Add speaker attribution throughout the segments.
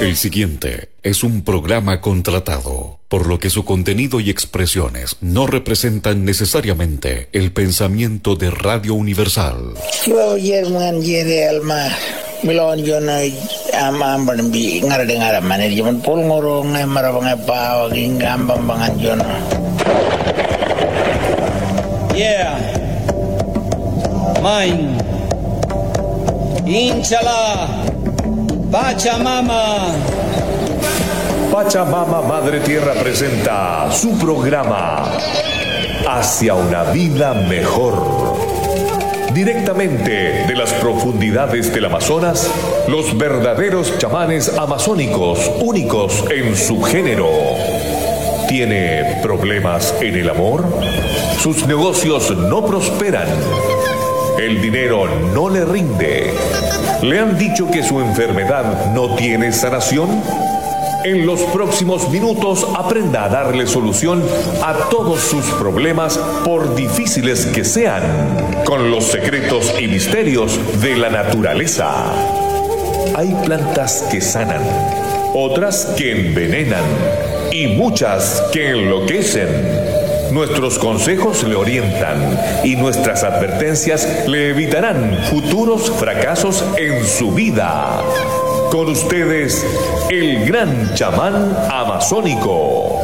Speaker 1: El siguiente es un programa contratado, por lo que su contenido y expresiones no representan necesariamente el pensamiento de Radio Universal.
Speaker 2: Yeah, mine, Inchala, Pachamama.
Speaker 3: Pachamama Madre Tierra presenta su programa Hacia una vida mejor. Directamente de las profundidades del Amazonas, los verdaderos chamanes amazónicos, únicos en su género. ¿Tiene problemas en el amor? Sus negocios no prosperan. El dinero no le rinde. ¿Le han dicho que su enfermedad no tiene sanación? En los próximos minutos aprenda a darle solución a todos sus problemas, por difíciles que sean, con los secretos y misterios de la naturaleza. Hay plantas que sanan, otras que envenenan y muchas que enloquecen. Nuestros consejos le orientan y nuestras advertencias le evitarán futuros fracasos en su vida. Con ustedes, el gran chamán amazónico.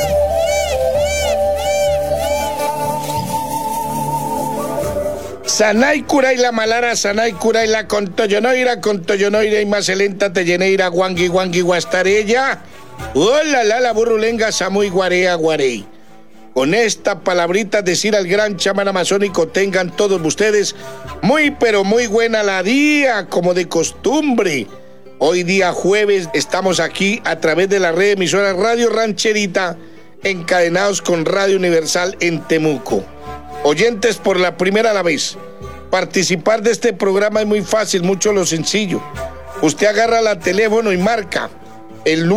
Speaker 4: Sanay Kuray la malara, Sanay Kuray la contoyonoira y macelenta telleneira, guangui guastarella. Hola la burrulenga, samuy guarea guarey. Con esta palabrita decir al gran chamán amazónico, tengan todos ustedes muy pero muy buena la día, como de costumbre. Hoy día jueves estamos aquí a través de la red emisora Radio Rancherita, encadenados con Radio Universal en Temuco. Oyentes por la primera vez, participar de este programa es muy fácil, mucho lo sencillo. Usted agarra el teléfono y marca el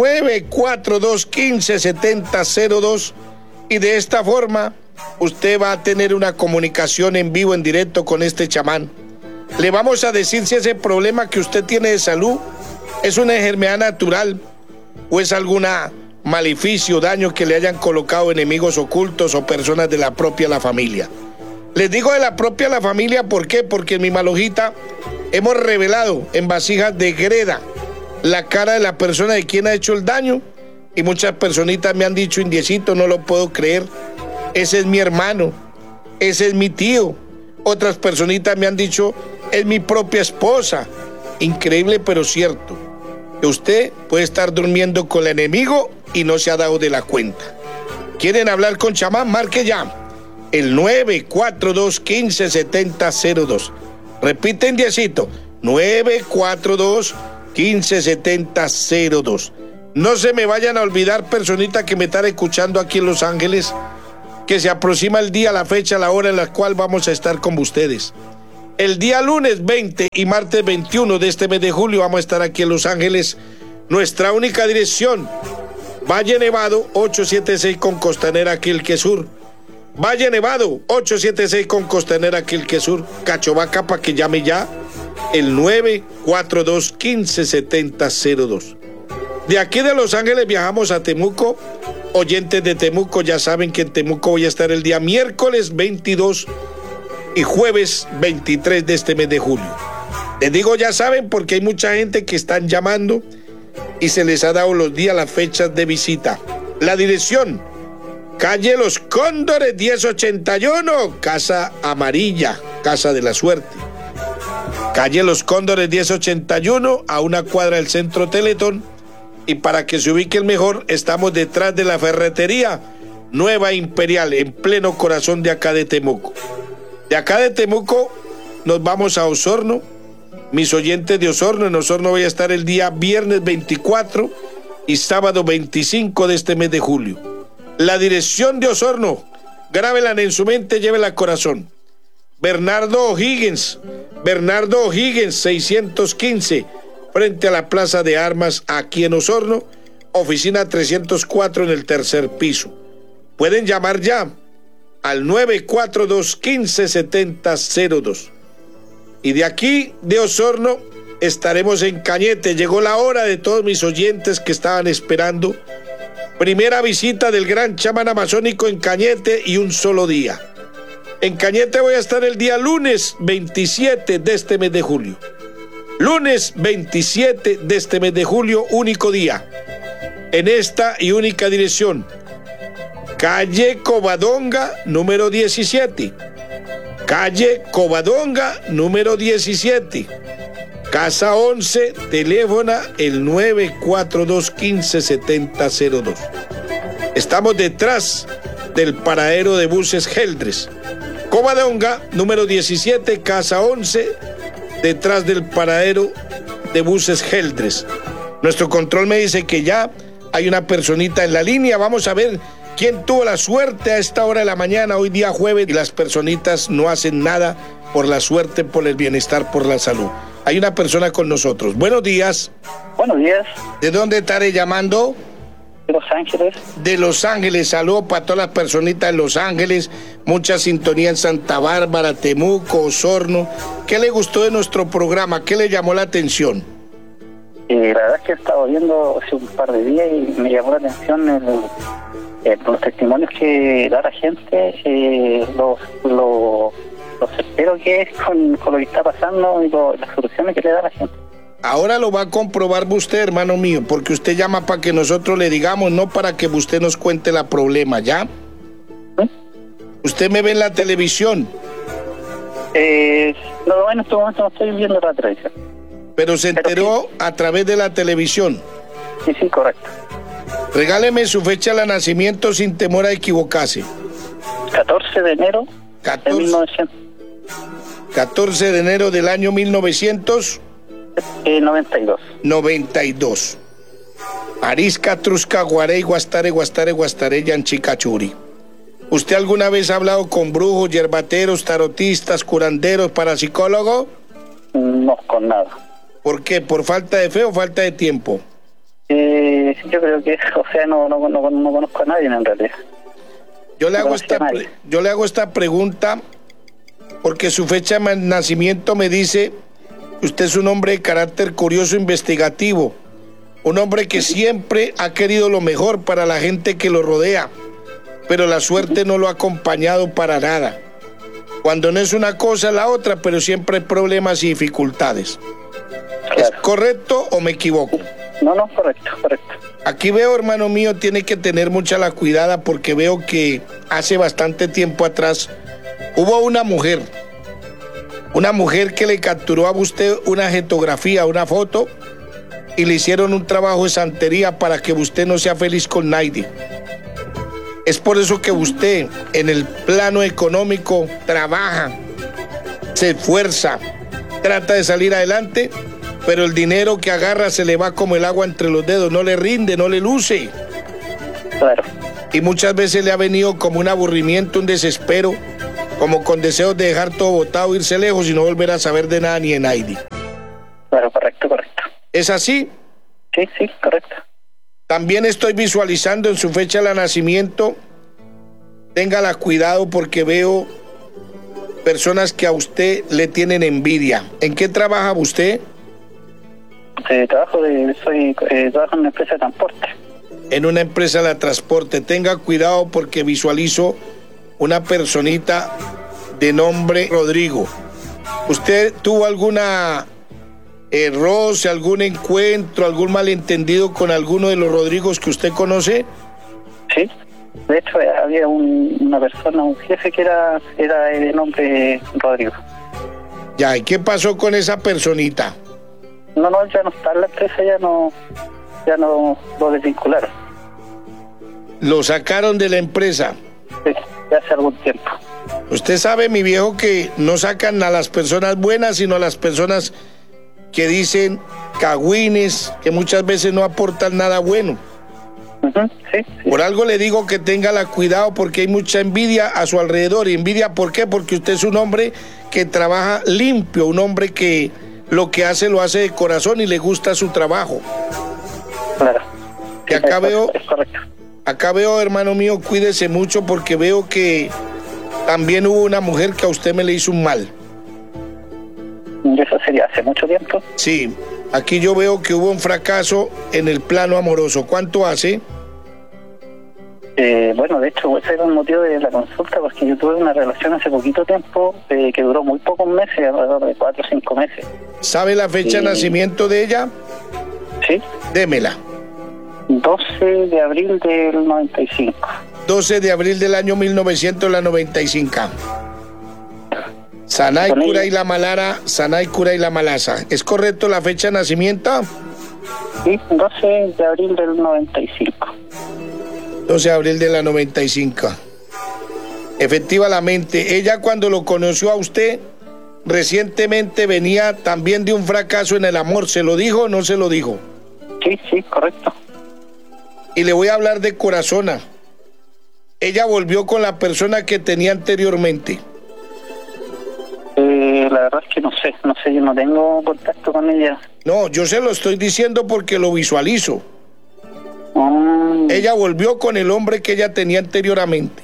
Speaker 4: 942-157002 y de esta forma usted va a tener una comunicación en vivo, en directo con este chamán. Le vamos a decir si ese problema que usted tiene de salud es una enfermedad natural o es alguna maleficio, daño que le hayan colocado enemigos ocultos o personas de la propia la familia. Les digo de la propia la familia, ¿por qué? Porque en mi malojita hemos revelado en vasijas de greda la cara de la persona de quien ha hecho el daño y muchas personitas me han dicho, indiecito, no lo puedo creer, ese es mi hermano, ese es mi tío. Otras personitas me han dicho, es mi propia esposa. Increíble pero cierto, que usted puede estar durmiendo con el enemigo y no se ha dado de la cuenta. ¿Quieren hablar con chamán? Marque ya el 942-157002. Repiten diecito, 942-157002. No se me vayan a olvidar, personita que me están escuchando aquí en Los Ángeles, que se aproxima el día, la fecha, la hora en la cual vamos a estar con ustedes. El día lunes 20 y martes 21 de este mes de julio vamos a estar aquí en Los Ángeles. Nuestra única dirección, Valle Nevado 876 con Costanera Quilque Sur. Valle Nevado 876 con Costanera Quilque Sur. Cachovaca, para que llame ya el 942-157002. De aquí de Los Ángeles viajamos a Temuco. Oyentes de Temuco ya saben que en Temuco voy a estar el día miércoles 22 y jueves 23 de este mes de julio. Les digo ya saben porque hay mucha gente que están llamando y se les ha dado los días, las fechas de visita. La dirección, calle Los Cóndores 1081, Casa Amarilla, Casa de la Suerte. Calle Los Cóndores 1081, a una cuadra del Centro Teletón. Y para que se ubiquen mejor, estamos detrás de la ferretería Nueva Imperial, en pleno corazón de acá de Temuco. De acá de Temuco nos vamos a Osorno. Mis oyentes de Osorno, en Osorno voy a estar el día viernes 24 y sábado 25 de este mes de julio. La dirección de Osorno, grábela en su mente, llévela al corazón. Bernardo O'Higgins 615, frente a la Plaza de Armas, aquí en Osorno, oficina 304 en el tercer piso. Pueden llamar ya al 942-157002. Y de aquí, de Osorno, estaremos en Cañete. Llegó la hora de todos mis oyentes que estaban esperando. Primera visita del gran chamán amazónico en Cañete y un solo día. En Cañete voy a estar el día lunes 27 de este mes de julio. Lunes 27 de este mes de julio, único día. En esta y única dirección. Calle Covadonga, número 17. Calle Covadonga, número 17. Casa 11, teléfono el 942-157002. Estamos detrás del paradero de buses Geldres. Covadonga, número 17, casa 11, detrás del paradero de buses Geldres. Nuestro control me dice que ya hay una personita en la línea. Vamos a ver quién tuvo la suerte a esta hora de la mañana, hoy día jueves, y las personitas no hacen nada por la suerte, por el bienestar, por la salud. Hay una persona con nosotros. Buenos días.
Speaker 2: Buenos días.
Speaker 4: ¿De dónde estaré llamando?
Speaker 2: De Los Ángeles.
Speaker 4: De Los Ángeles. Saludos para todas las personitas de Los Ángeles. Mucha sintonía en Santa Bárbara, Temuco, Osorno. ¿Qué le gustó de nuestro programa? ¿Qué le llamó la atención?
Speaker 2: La verdad es que he estado viendo hace un par de días y me llamó la atención los testimonios que da la gente, los certeros que es con lo que está pasando y las soluciones que le da la gente.
Speaker 4: Ahora lo va a comprobar usted, hermano mío, porque usted llama para que nosotros le digamos, no para que usted nos cuente el problema, ¿ya?
Speaker 2: ¿Sí?
Speaker 4: ¿Usted me ve en la televisión?
Speaker 2: No, en este momento no estoy viendo la televisión.
Speaker 4: Pero se enteró a través de la televisión.
Speaker 2: Sí, correcto.
Speaker 4: Regáleme su fecha de nacimiento sin temor a equivocarse.
Speaker 2: 14 de enero de 1900.
Speaker 4: 14 de enero del año 1992. 92. Arisca, Trusca, Guarey, Guastare, Yanchicachuri. ¿Usted alguna vez ha hablado con brujos, yerbateros, tarotistas, curanderos, parapsicólogos?
Speaker 2: No, con nada.
Speaker 4: ¿Por qué? ¿Por falta de fe o falta de tiempo?
Speaker 2: Yo creo que, no conozco a nadie en realidad.
Speaker 4: Yo le hago esta pregunta porque su fecha de nacimiento me dice que usted es un hombre de carácter curioso, investigativo, un hombre que siempre ha querido lo mejor para la gente que lo rodea, pero la suerte no lo ha acompañado para nada. Cuando no es una cosa, la otra, pero siempre hay problemas y dificultades. Claro. ¿Es correcto o me equivoco?
Speaker 2: No, correcto.
Speaker 4: Aquí veo, hermano mío, tiene que tener mucha la cuidada porque veo que hace bastante tiempo atrás hubo una mujer que le capturó a usted una fotografía, una foto, y le hicieron un trabajo de santería para que usted no sea feliz con nadie. Es por eso que usted en el plano económico trabaja, se esfuerza, trata de salir adelante, pero el dinero que agarra se le va como el agua entre los dedos, no le rinde, no le luce.
Speaker 2: Claro.
Speaker 4: Y muchas veces le ha venido como un aburrimiento, un desespero, como con deseos de dejar todo botado, irse lejos y no volver a saber de nada ni de nadie.
Speaker 2: Claro, correcto.
Speaker 4: ¿Es así?
Speaker 2: Sí, correcto.
Speaker 4: También estoy visualizando en su fecha de nacimiento, téngala cuidado porque veo personas que a usted le tienen envidia. ¿En qué trabaja usted?
Speaker 2: Trabajo en una empresa de transporte.
Speaker 4: En una empresa de transporte. Tenga cuidado porque visualizo una personita de nombre Rodrigo. ¿Usted tuvo alguna roce, algún encuentro, algún malentendido con alguno de los Rodrigos que usted conoce?
Speaker 2: Sí, de hecho había una persona, un jefe que era de nombre Rodrigo.
Speaker 4: Ya, ¿y qué pasó con esa personita?
Speaker 2: No, ya no está en la empresa, ya no lo desvincularon.
Speaker 4: ¿Lo sacaron de la empresa?
Speaker 2: Sí, ya hace algún tiempo.
Speaker 4: Usted sabe, mi viejo, que no sacan a las personas buenas, sino a las personas que dicen cagüines, que muchas veces no aportan nada bueno.
Speaker 2: Sí.
Speaker 4: Por algo le digo que tenga la cuidado porque hay mucha envidia a su alrededor. ¿Y envidia por qué? Porque usted es un hombre que trabaja limpio, un hombre que lo que hace lo hace de corazón y le gusta su trabajo.
Speaker 2: Claro.
Speaker 4: Y acá veo,
Speaker 2: es correcto.
Speaker 4: Acá veo, hermano mío, cuídese mucho porque veo que también hubo una mujer que a usted me le hizo un mal.
Speaker 2: ¿Y eso sería hace mucho tiempo?
Speaker 4: Sí, aquí yo veo que hubo un fracaso en el plano amoroso. ¿Cuánto hace?
Speaker 2: Bueno, de hecho, ese era el motivo de la consulta, porque yo tuve una relación hace poquito tiempo que duró muy pocos meses, alrededor de 4 o 5 meses.
Speaker 4: ¿Sabe la fecha de nacimiento de ella?
Speaker 2: Sí.
Speaker 4: Démela.
Speaker 2: 12 de abril del 95.
Speaker 4: 12 de abril del año 1995. Sanay, Cura y la Malara, Sanay, Cura y la Malaza. ¿Es correcto la fecha de nacimiento?
Speaker 2: Sí, 12 de abril del 95.
Speaker 4: 12 de abril de la 95. Efectivamente, ella cuando lo conoció a usted, recientemente venía también de un fracaso en el amor. ¿Se lo dijo o no se lo dijo?
Speaker 2: Sí, sí, correcto.
Speaker 4: Y le voy a hablar de Corazona. Ella volvió con la persona que tenía anteriormente.
Speaker 2: La verdad es que no sé, yo no tengo contacto con ella.
Speaker 4: No, yo se lo estoy diciendo porque lo visualizo. Ella volvió con el hombre que ella tenía anteriormente.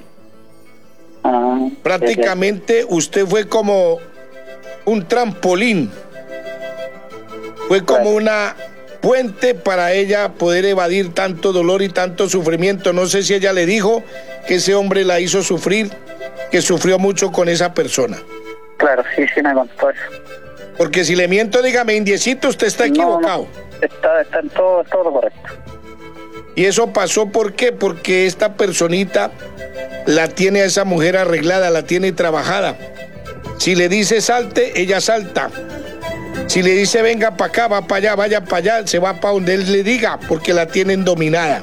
Speaker 4: Prácticamente usted fue como un trampolín. Fue como una puente para ella poder evadir tanto dolor y tanto sufrimiento. No sé si ella le dijo que ese hombre la hizo sufrir, que sufrió mucho con esa persona.
Speaker 2: Claro, sí, sí me contó eso.
Speaker 4: Porque si le miento, dígame, indiecito, usted está equivocado.
Speaker 2: No, está en todo correcto.
Speaker 4: Y eso pasó, ¿por qué? Porque esta personita la tiene a esa mujer arreglada, la tiene trabajada. Si le dice salte, ella salta. Si le dice venga para acá, va para allá, vaya para allá, se va para donde él le diga, porque la tienen dominada.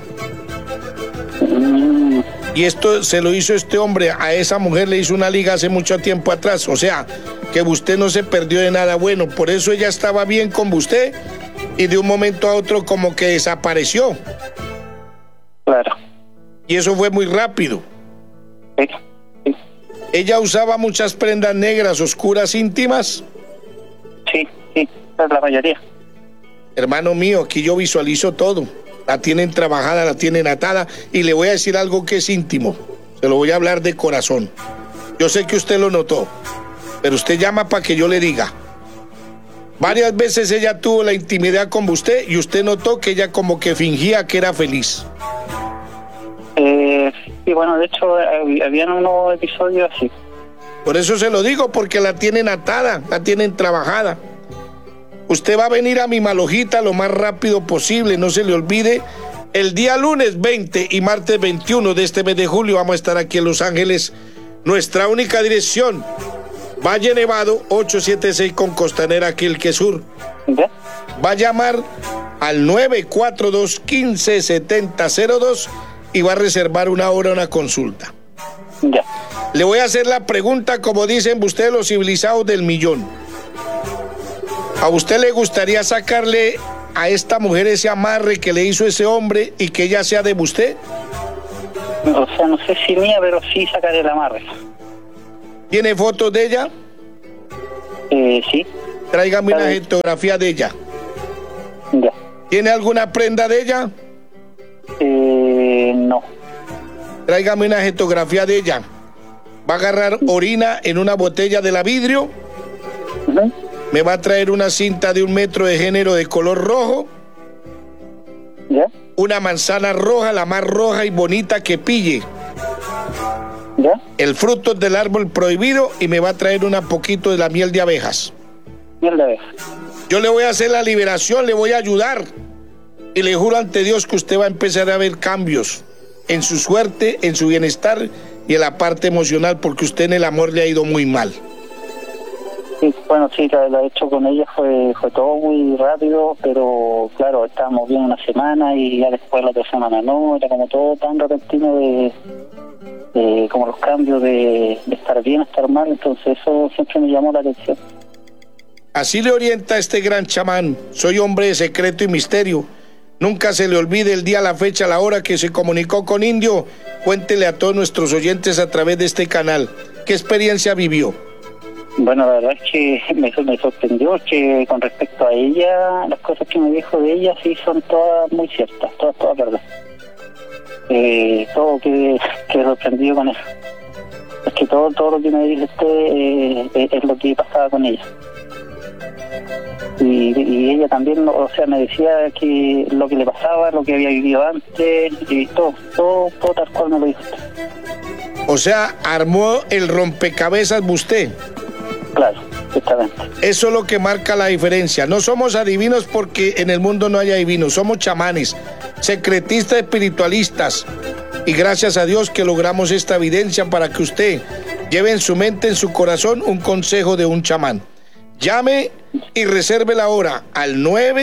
Speaker 4: Y esto se lo hizo este hombre, a esa mujer le hizo una liga hace mucho tiempo atrás. O sea, que usted no se perdió de nada bueno. Por eso ella estaba bien con usted y de un momento a otro como que desapareció.
Speaker 2: Claro.
Speaker 4: Y eso fue muy rápido.
Speaker 2: Sí, sí.
Speaker 4: Ella usaba muchas prendas negras, oscuras, íntimas.
Speaker 2: Sí, sí, es la mayoría.
Speaker 4: Hermano mío, aquí yo visualizo todo. La tienen trabajada, la tienen atada. Y le voy a decir algo que es íntimo. Se lo voy a hablar de corazón. Yo sé que usted lo notó, pero usted llama para que yo le diga. Varias veces ella tuvo la intimidad con usted y usted notó que ella como que fingía que era feliz.
Speaker 2: Sí, bueno, de hecho, habían unos episodios así.
Speaker 4: Por eso se lo digo, porque la tienen atada, la tienen trabajada. Usted va a venir a mi Malojita lo más rápido posible, no se le olvide. El día lunes 20 y martes 21 de este mes de julio vamos a estar aquí en Los Ángeles. Nuestra única dirección, Valle Nevado 876 con Costanera Quilque Sur.
Speaker 2: ¿Ya?
Speaker 4: Va a llamar al 942-157002 y va a reservar una hora, una consulta.
Speaker 2: Ya.
Speaker 4: Le voy a hacer la pregunta, como dicen ustedes los civilizados, del millón. ¿A usted le gustaría sacarle a esta mujer ese amarre que le hizo ese hombre y que ella sea de usted?
Speaker 2: O sea, no sé si mía, pero sí sacaré el amarre.
Speaker 4: ¿Tiene fotos de ella?
Speaker 2: Sí.
Speaker 4: Tráigame una fotografía de ella.
Speaker 2: Ya.
Speaker 4: ¿Tiene alguna prenda de ella?
Speaker 2: No.
Speaker 4: Tráigame una fotografía de ella. Va a agarrar orina en una botella de la vidrio.
Speaker 2: Uh-huh.
Speaker 4: Me va a traer una cinta de 1 metro de género de color rojo.
Speaker 2: ¿Ya?
Speaker 4: Una manzana roja, la más roja y bonita que pille.
Speaker 2: ¿Ya?
Speaker 4: El fruto del árbol prohibido y me va a traer un poquito de la miel de abejas.
Speaker 2: Miel de abejas.
Speaker 4: Yo le voy a hacer la liberación, le voy a ayudar. Y le juro ante Dios que usted va a empezar a ver cambios en su suerte, en su bienestar y en la parte emocional, porque usted en el amor le ha ido muy mal.
Speaker 2: Sí, bueno, sí, lo hecho con ella fue todo muy rápido, pero claro, estábamos bien una semana y ya después la otra semana no, era como todo tan repentino de como los cambios de estar bien a estar mal, entonces eso siempre me llamó la atención.
Speaker 4: Así le orienta este gran chamán. Soy hombre de secreto y misterio. Nunca se le olvide el día, la fecha, la hora que se comunicó con Indio. Cuéntele a todos nuestros oyentes a través de este canal. ¿Qué experiencia vivió?
Speaker 2: Bueno, la verdad es que me sorprendió que con respecto a ella, las cosas que me dijo de ella sí son todas muy ciertas, todas verdad. Todo que sorprendido con eso. Es que todo lo que me dice usted es lo que pasaba con ella. y ella también, o sea, me decía que lo que le pasaba, lo que había vivido antes, y todo tal cual me lo dijo.
Speaker 4: O sea, armó el rompecabezas usted.
Speaker 2: Claro, exactamente.
Speaker 4: Eso es lo que marca la diferencia. No somos adivinos porque en el mundo no hay adivinos, somos chamanes, secretistas espiritualistas. Y gracias a Dios que logramos esta evidencia para que usted lleve en su mente, en su corazón, un consejo de un chamán. Llame y reserve la hora al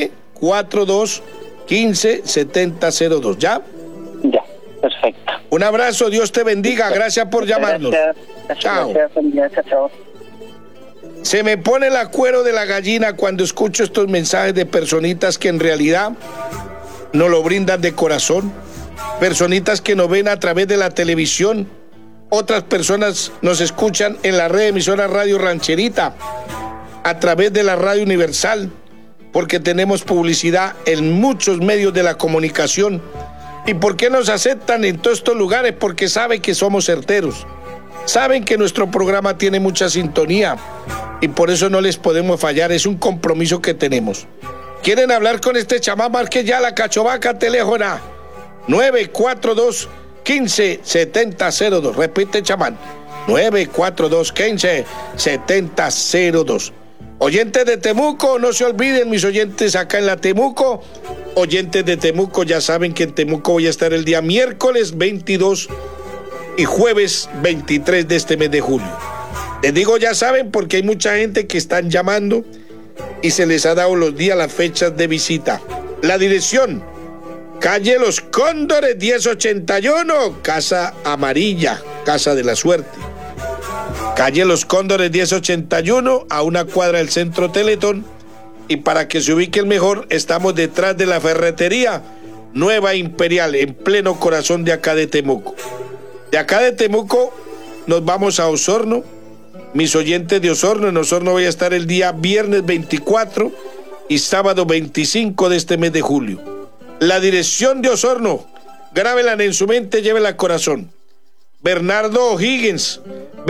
Speaker 4: 942-157002. ¿Ya?
Speaker 2: Ya, perfecto.
Speaker 4: Un abrazo, Dios te bendiga. Gracias por llamarnos.
Speaker 2: Gracias.
Speaker 4: Chao.
Speaker 2: Gracias, chao.
Speaker 4: Se me pone el cuero de la gallina cuando escucho estos mensajes de personitas que en realidad nos lo brindan de corazón. Personitas que nos ven a través de la televisión. Otras personas nos escuchan en la red emisora Radio Rancherita, a través de la Radio Universal, porque tenemos publicidad en muchos medios de la comunicación. ¿Y por qué nos aceptan en todos estos lugares? Porque saben que somos certeros, saben que nuestro programa tiene mucha sintonía y por eso no les podemos fallar, es un compromiso que tenemos. ¿Quieren hablar con este chamán? Marque ya la Cachovaca, teléfono 942-157002. Repite, chamán, 942-157002. Oyentes de Temuco, no se olviden, mis oyentes acá en la Temuco. Oyentes de Temuco, ya saben que en Temuco voy a estar el día miércoles 22 y jueves 23 de este mes de julio. Les digo ya saben porque hay mucha gente que están llamando y se les ha dado los días, las fechas de visita. La dirección: calle Los Cóndores 1081, Casa Amarilla, Casa de la Suerte. Calle Los Cóndores 1081, a una cuadra del Centro Teletón. Y para que se ubiquen mejor, estamos detrás de la ferretería Nueva Imperial, en pleno corazón de acá de Temuco. De acá de Temuco nos vamos a Osorno. Mis oyentes de Osorno, en Osorno voy a estar el día viernes 24 y sábado 25 de este mes de julio. La dirección de Osorno, grábela en su mente, llévela al corazón. Bernardo O'Higgins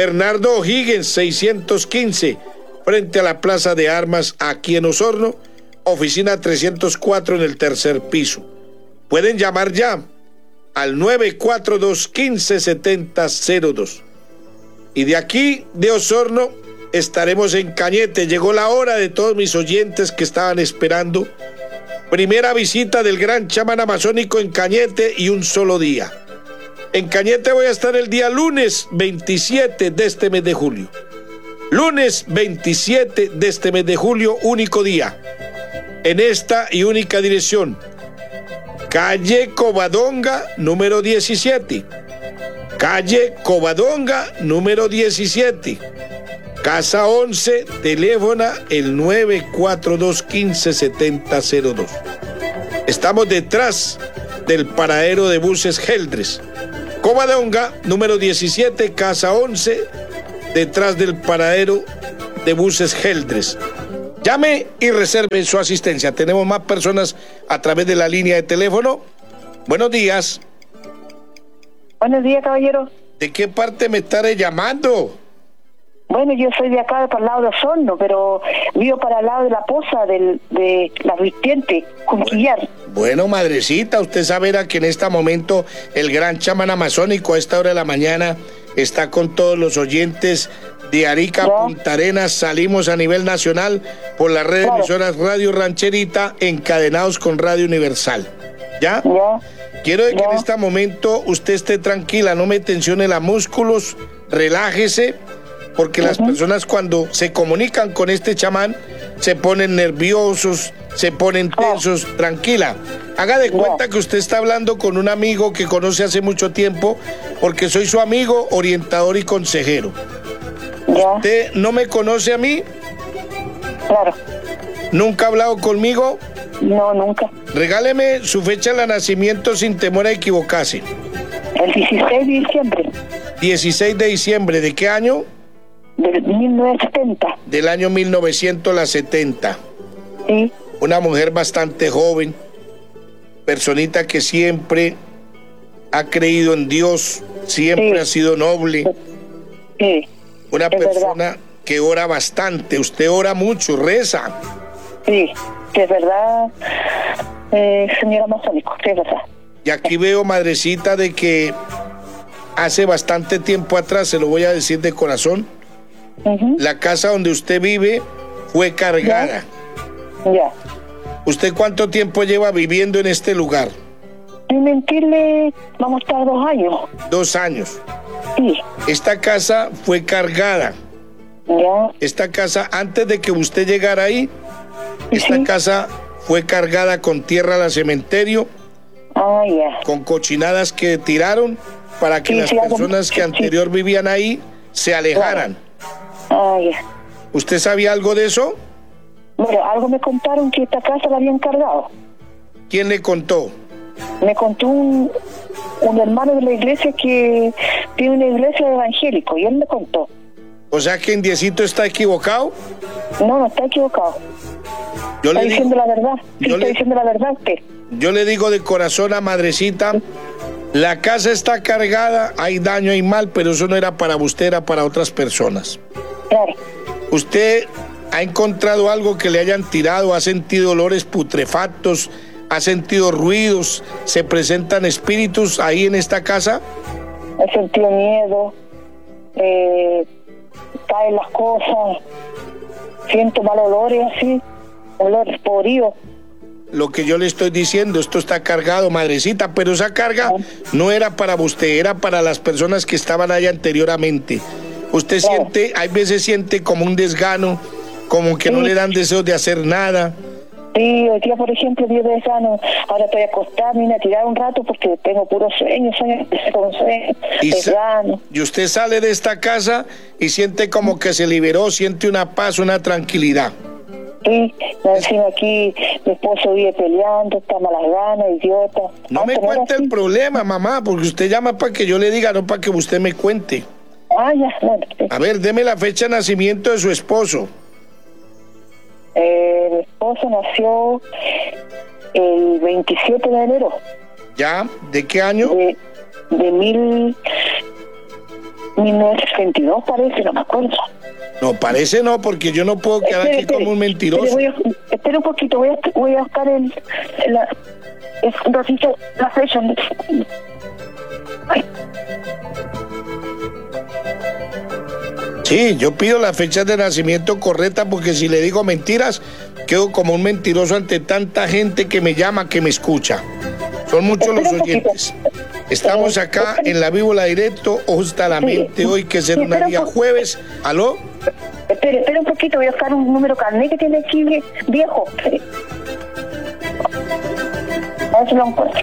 Speaker 4: 615, frente a la Plaza de Armas, aquí en Osorno, oficina 304 en el tercer piso. Pueden llamar ya al 942-157002. Y de aquí, de Osorno, estaremos en Cañete. Llegó la hora de todos mis oyentes que estaban esperando. Primera visita del gran chamán amazónico en Cañete y un solo día. En Cañete voy a estar el día lunes 27 de este mes de julio. Lunes 27 de este mes de julio, único día. En esta y única dirección. Calle Covadonga, número 17. Calle Covadonga, número 17. Casa 11, teléfono el 942-157002. Estamos detrás del paradero de buses Geldres. Covadonga, número 17, casa 11, detrás del paradero de buses Geldres. Llame y reserve su asistencia. Tenemos más personas a través de la línea de teléfono. Buenos días.
Speaker 5: Buenos días, caballero.
Speaker 4: ¿De qué parte me estaré llamando?
Speaker 5: Bueno, yo soy de acá, para el lado de Osorno, pero vivo para el lado de la Poza, de la Vertiente, Cunquillar.
Speaker 4: Bueno, madrecita, usted saberá que en este momento el gran chamán amazónico a esta hora de la mañana está con todos los oyentes de Arica,
Speaker 5: ¿ya?
Speaker 4: Punta Arenas. Salimos a nivel nacional por la red de emisoras Radio Rancherita, encadenados con Radio Universal. ¿Ya?
Speaker 5: ¿Ya?
Speaker 4: Quiero que en este momento usted esté tranquila, no me tensione los músculos, relájese, porque las personas cuando se comunican con este chamán se ponen nerviosos, se ponen tensos. Tranquila, haga de cuenta que usted está hablando con un amigo que conoce hace mucho tiempo, porque soy su amigo, orientador y consejero.
Speaker 5: ¿Ya?
Speaker 4: ¿Usted no me conoce a mí?
Speaker 5: Claro.
Speaker 4: ¿Nunca ha hablado conmigo?
Speaker 5: No, nunca.
Speaker 4: Regáleme su fecha de nacimiento sin temor a equivocarse.
Speaker 5: El 16 de diciembre
Speaker 4: 16 de diciembre, ¿de qué año?
Speaker 5: del 1970.
Speaker 4: Del año 1970.
Speaker 5: Sí.
Speaker 4: Una mujer bastante joven, personita que siempre ha creído en Dios, siempre ha sido noble.
Speaker 5: Sí.
Speaker 4: Una
Speaker 5: es
Speaker 4: persona
Speaker 5: verdad.
Speaker 4: que ora bastante. Usted ora mucho, reza.
Speaker 5: Sí, que es verdad, señor Amazónico, que es verdad.
Speaker 4: Y aquí veo, madrecita, de que hace bastante tiempo atrás, se lo voy a decir de corazón, la casa donde usted vive fue cargada.
Speaker 5: Ya.
Speaker 4: ¿Usted cuánto tiempo lleva viviendo en este lugar?
Speaker 5: Sin mentirle, vamos a estar 2 años.
Speaker 4: 2 años.
Speaker 5: Sí.
Speaker 4: Esta casa fue cargada.
Speaker 5: Ya.
Speaker 4: Esta casa, antes de que usted llegara ahí, esta casa fue cargada con tierra al cementerio,
Speaker 5: Ya.
Speaker 4: con cochinadas que tiraron para que las personas que anterior vivían ahí se alejaran.
Speaker 5: Ya.
Speaker 4: ¿Usted sabía algo de eso?
Speaker 5: Bueno, algo me contaron que esta casa la habían cargado.
Speaker 4: ¿Quién le contó?
Speaker 5: Me contó un hermano de la iglesia que tiene una iglesia evangélico y él me contó.
Speaker 4: O sea que Indiecito está equivocado.
Speaker 5: No está equivocado. Está diciendo la verdad. Sí, está diciendo la verdad usted.
Speaker 4: Yo le digo de corazón a madrecita, la casa está cargada, hay daño, hay mal, pero eso no era para usted, era para otras personas.
Speaker 5: Claro.
Speaker 4: ¿Usted ha encontrado algo que le hayan tirado? ¿Ha sentido olores putrefactos? ¿Ha sentido ruidos? ¿Se presentan espíritus ahí en esta casa?
Speaker 5: He sentido miedo, caen las cosas, siento mal olores así, olores podridos.
Speaker 4: Lo que yo le estoy diciendo, esto está cargado, madrecita, pero esa carga no era para usted, era para las personas que estaban ahí anteriormente. Usted siente, hay veces siente como un desgano, como que no le dan deseos de hacer nada.
Speaker 5: Sí, hoy día, por ejemplo, dio desgano. Ahora estoy acostada, vine a tirar un rato porque tengo puro sueño, desgano.
Speaker 4: Y usted sale de esta casa y siente como que se liberó, siente una paz, una tranquilidad.
Speaker 5: Sí, encima aquí mi esposo vive peleando, está malas ganas, idiota.
Speaker 4: No me cuente el problema, mamá, porque usted llama para que yo le diga, no para que usted me cuente.
Speaker 5: Ya, bueno.
Speaker 4: A ver, deme la fecha de nacimiento de su esposo.
Speaker 5: Mi esposo nació el 27 de enero.
Speaker 4: ¿Ya? ¿De qué año?
Speaker 5: De 1962 parece, no me acuerdo.
Speaker 4: No, parece no, porque yo no puedo quedar aquí como un mentiroso.
Speaker 5: Espera un poquito, voy a buscar un ratito la fecha. Ay.
Speaker 4: Sí, yo pido la fecha de nacimiento correcta porque si le digo mentiras, quedo como un mentiroso ante tanta gente que me llama, que me escucha. Son muchos los oyentes. Estamos acá en La Víbora Directo, justamente hoy que es un día jueves. ¿Aló?
Speaker 5: Espera un poquito, voy a buscar un número carnet que tiene aquí viejo. A ver si lo encuentro.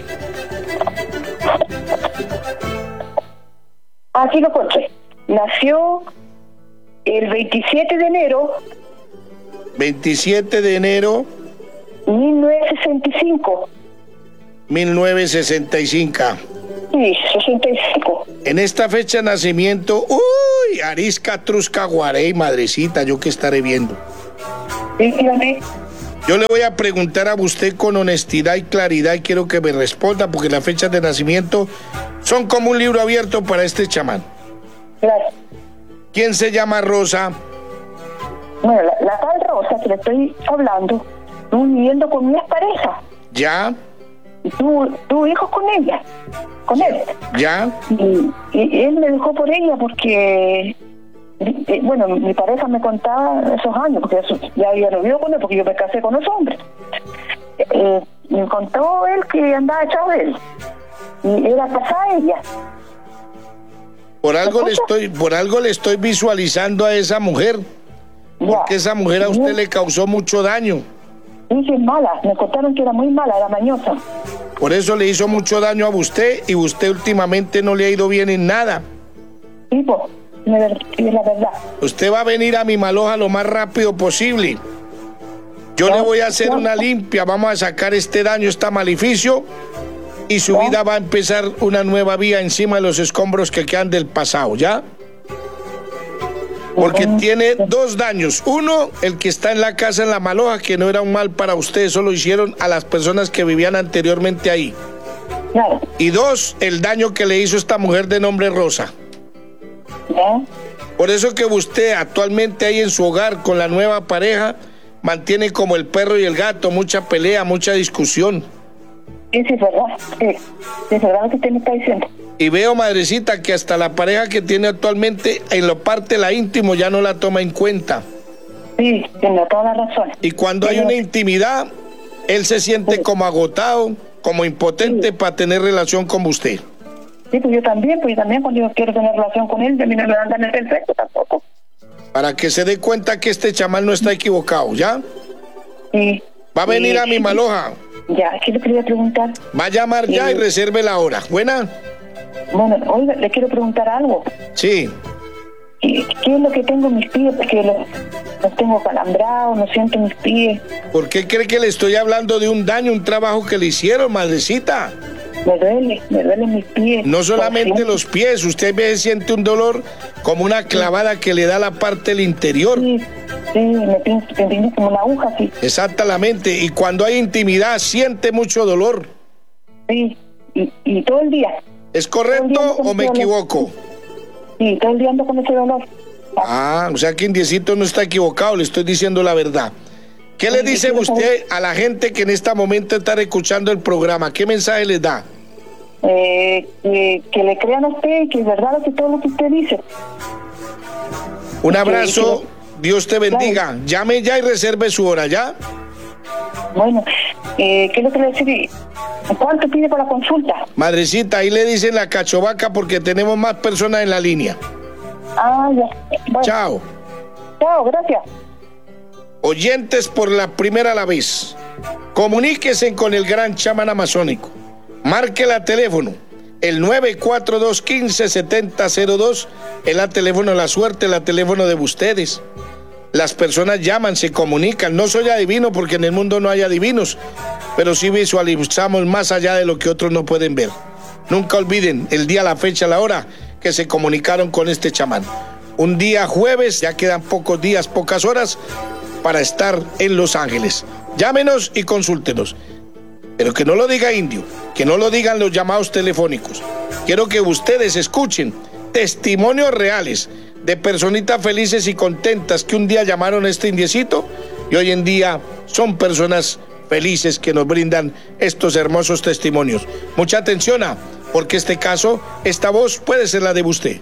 Speaker 5: Aquí lo encontré. Nació el 27 de enero.
Speaker 4: 27 de enero.
Speaker 5: 1965.
Speaker 4: 1965.
Speaker 5: Sí, 65.
Speaker 4: En esta fecha de nacimiento, uy, arisca, trusca, guarey, madrecita, yo que estaré viendo.
Speaker 5: Dígame.
Speaker 4: Yo le voy a preguntar a usted con honestidad y claridad y quiero que me responda porque las fechas de nacimiento son como un libro abierto para este chamán.
Speaker 5: Claro.
Speaker 4: ¿Quién se llama Rosa?
Speaker 5: Bueno, la tal Rosa que le estoy hablando, estuvo viviendo con mi pareja.
Speaker 4: ¿Ya?
Speaker 5: Y tuvo hijos con ella, con él.
Speaker 4: ¿Ya?
Speaker 5: Y él me dejó por ella porque, bueno, mi pareja me contaba esos años, porque ya había vivido con él, porque yo me casé con ese hombre. Me contó él que andaba echado de él. Y era casada ella.
Speaker 4: Por algo le estoy visualizando a esa mujer. Porque esa mujer a usted le causó mucho daño.
Speaker 5: Sí, es mala. Me contaron que era muy mala, era mañosa.
Speaker 4: Por eso le hizo mucho daño a usted y usted últimamente no le ha ido bien en nada.
Speaker 5: Sí, pues, es la verdad.
Speaker 4: Usted va a venir a mi Maloja lo más rápido posible. Yo le voy a hacer una limpia, vamos a sacar este daño, este maleficio y su vida va a empezar una nueva vía encima de los escombros que quedan del pasado, ¿ya? Porque tiene 2 daños. Uno, el que está en la casa en La Maloja, que no era un mal para usted, eso lo hicieron a las personas que vivían anteriormente ahí.
Speaker 5: Claro.
Speaker 4: Y 2, el daño que le hizo esta mujer de nombre Rosa.
Speaker 5: ¿Ya?
Speaker 4: Por eso que usted actualmente ahí en su hogar con la nueva pareja, mantiene como el perro y el gato, mucha pelea, mucha discusión.
Speaker 5: Sí, es verdad. Sí, es verdad lo que usted me está diciendo.
Speaker 4: Y veo, madrecita, que hasta la pareja que tiene actualmente en la parte de la íntimo ya no la toma en cuenta.
Speaker 5: Sí, tiene toda la razón.
Speaker 4: Y cuando hay una intimidad, él se siente como agotado, como impotente para tener relación con usted.
Speaker 5: Sí, pues yo también cuando yo quiero tener relación con él, de mí no me dan el perfecto tampoco.
Speaker 4: Para que se dé cuenta que este chamán no está equivocado, ¿ya?
Speaker 5: Sí.
Speaker 4: Va a venir a mi Maloja.
Speaker 5: Ya, ¿qué le quería preguntar?
Speaker 4: Va a llamar ya y reserve la hora. ¿Buena?
Speaker 5: Bueno, oiga, le quiero preguntar algo.
Speaker 4: Sí.
Speaker 5: ¿Qué es lo que tengo en mis pies? Porque los tengo calambrados, no siento mis pies.
Speaker 4: ¿Por qué cree que le estoy hablando de un daño, un trabajo que le hicieron, madrecita?
Speaker 5: Me duelen mis pies.
Speaker 4: No solamente los pies, usted ve, siente un dolor como una clavada que le da la parte del interior.
Speaker 5: Sí, me pinta como una aguja, sí.
Speaker 4: Exactamente, y cuando hay intimidad siente mucho dolor.
Speaker 5: Sí, y todo el día.
Speaker 4: ¿Es correcto o me equivoco?
Speaker 5: Sí, todo el día ando con ese dolor.
Speaker 4: O sea que Indiecito no está equivocado, le estoy diciendo la verdad. ¿Qué le dice usted a la gente que en este momento está escuchando el programa? ¿Qué mensaje les da?
Speaker 5: Que le crean a usted y que es verdad todo lo que usted dice.
Speaker 4: Un abrazo, Dios te bendiga. Claro. Llame ya y reserve su hora, ¿ya?
Speaker 5: Bueno, ¿qué es lo que le decía? ¿Cuánto pide para la consulta?
Speaker 4: Madrecita, ahí le dicen la cachovaca porque tenemos más personas en la línea.
Speaker 5: Ya. Bueno.
Speaker 4: Chao.
Speaker 5: Chao, gracias.
Speaker 4: Oyentes por la primera vez, comuníquese con el gran chamán amazónico. Marque la teléfono, el 942-15-7002, es la teléfono de la suerte, la teléfono de ustedes. Las personas llaman, se comunican. No soy adivino porque en el mundo no hay adivinos, pero sí visualizamos más allá de lo que otros no pueden ver. Nunca olviden el día, la fecha, la hora que se comunicaron con este chamán. Un día jueves, ya quedan pocos días, pocas horas para estar en Los Ángeles. Llámenos y consúltenos. Pero que no lo diga Indio, que no lo digan los llamados telefónicos. Quiero que ustedes escuchen testimonios reales de personitas felices y contentas que un día llamaron a este indiecito y hoy en día son personas felices que nos brindan estos hermosos testimonios. Mucha atención, porque este caso, esta voz puede ser la de usted.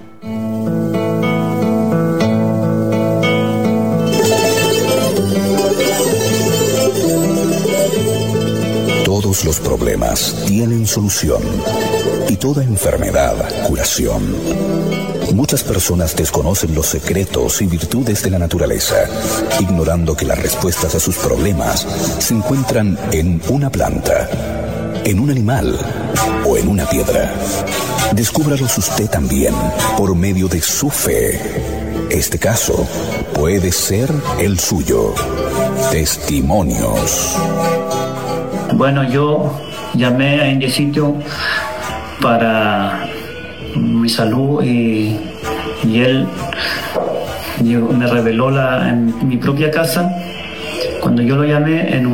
Speaker 6: Todos los problemas tienen solución y toda enfermedad curación. Muchas personas desconocen los secretos y virtudes de la naturaleza, ignorando que las respuestas a sus problemas se encuentran en una planta, en un animal o en una piedra. Descúbralos usted también por medio de su fe. Este caso puede ser el suyo. Testimonios.
Speaker 7: Bueno, yo llamé a Indiecito para mi salud y él me reveló en mi propia casa. Cuando yo lo llamé en un